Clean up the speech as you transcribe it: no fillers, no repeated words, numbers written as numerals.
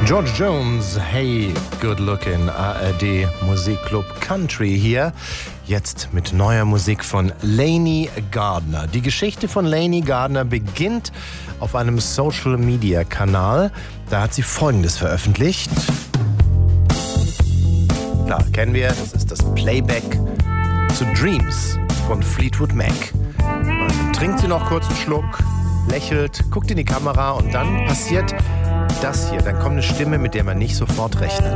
George Jones, hey, good looking, ARD Musikclub Country hier. Jetzt mit neuer Musik von Lainey Gardner. Die Geschichte von Lainey Gardner beginnt auf einem Social-Media-Kanal. Da hat sie Folgendes veröffentlicht. Klar, kennen wir, das ist das Playback zu Dreams von Fleetwood Mac. Dann trinkt sie noch kurz einen Schluck, lächelt, guckt in die Kamera und dann passiert das hier. Dann kommt eine Stimme, mit der man nicht sofort rechnet.